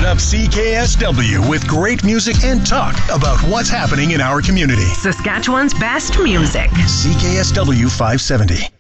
up CKSW with great music and talk about what's happening in our community. Saskatchewan's best music. CKSW 570.